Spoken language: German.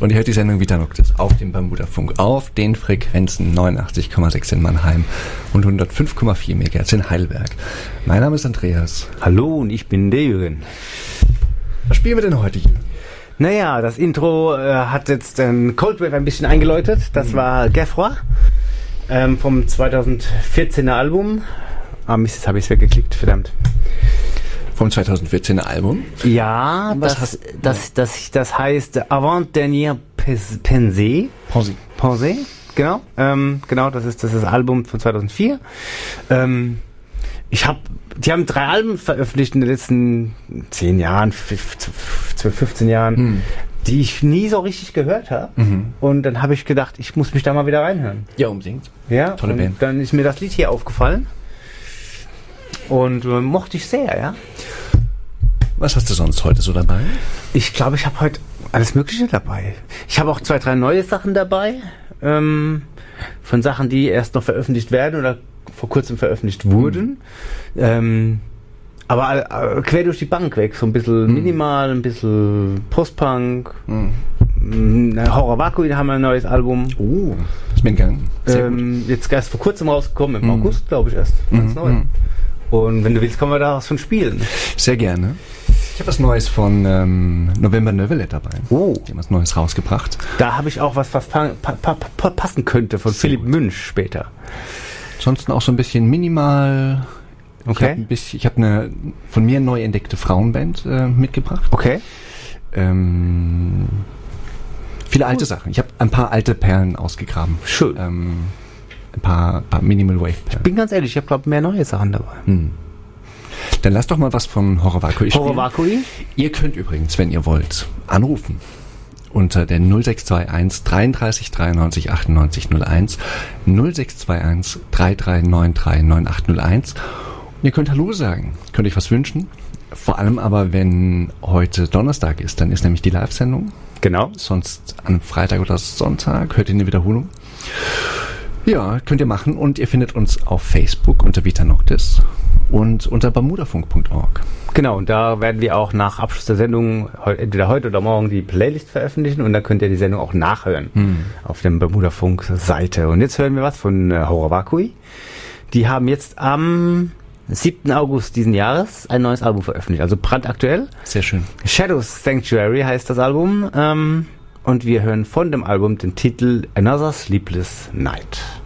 Und ihr hört die Sendung Vita Noctis auf dem Bermuda-Funk, auf den Frequenzen 89,6 in Mannheim und 105,4 MHz in Heidelberg. Mein Name ist Andreas. Hallo, und ich bin der Jürgen. Was spielen wir denn heute, Jürgen? Naja, das Intro hat jetzt Cold Wave ein bisschen eingeläutet. Das war Geffroy vom 2014er Album. Mist, jetzt habe ich es weggeklickt, verdammt. Vom 2014er Album? Ja, das heißt Avant-Dernier Pensée. Pensée, genau. Genau, das ist das Album von 2004. Die haben 3 Alben veröffentlicht in den letzten 10 Jahren, 12, 15 Jahren, die ich nie so richtig gehört habe. Und dann habe ich gedacht, ich muss mich da mal wieder reinhören. Ja, unbedingt. Ja, tolle Band. Dann ist mir das Lied hier aufgefallen. Und mochte ich sehr, ja. Was hast du sonst heute so dabei? Ich glaube, ich habe heute alles Mögliche dabei. Ich habe auch 2, 3 neue Sachen dabei. Von Sachen, die erst noch veröffentlicht werden oder vor kurzem veröffentlicht wurden. Aber quer durch die Bank weg. So ein bisschen minimal, ein bisschen Post-Punk. Horror Vakui, da haben wir ein neues Album. Oh, ist mir entgangen. Sehr gut. Jetzt erst vor kurzem rausgekommen, im August, glaube ich, erst. Ganz neu. Und wenn du willst, können wir da was von spielen. Sehr gerne. Ich habe was Neues von November Neverlet dabei. Oh. Die haben was Neues rausgebracht. Da habe ich auch was passen könnte von Philipp Münch später. Ansonsten auch so ein bisschen minimal. Okay. Ich habe eine von mir neu entdeckte Frauenband mitgebracht. Okay. Viele alte Sachen. Ich habe ein paar alte Perlen ausgegraben. Schön. Ein paar Minimal Wave Perlen. Ich bin ganz ehrlich, ich habe glaube mehr neue Sachen dabei. Dann lasst doch mal was von Horror Vakui spielen. Horror Vakui? Ihr könnt übrigens, wenn ihr wollt, anrufen unter der 0621 33 93 98 01 0621 3393 9801 und ihr könnt Hallo sagen, könnt euch was wünschen. Vor allem aber, wenn heute Donnerstag ist, dann ist nämlich die Live-Sendung. Genau. Sonst am Freitag oder Sonntag hört ihr eine Wiederholung. Ja, könnt ihr machen und ihr findet uns auf Facebook unter Vita Noctis und unter bermudafunk.org. Genau, und da werden wir auch nach Abschluss der Sendung entweder heute oder morgen die Playlist veröffentlichen und da könnt ihr die Sendung auch nachhören auf der Bermudafunk-Seite. Und jetzt hören wir was von Horror Vakui. Die haben jetzt am 7. August diesen Jahres ein neues Album veröffentlicht, also brandaktuell. Sehr schön. Shadows Sanctuary heißt das Album. Und wir hören von dem Album den Titel Another Sleepless Night.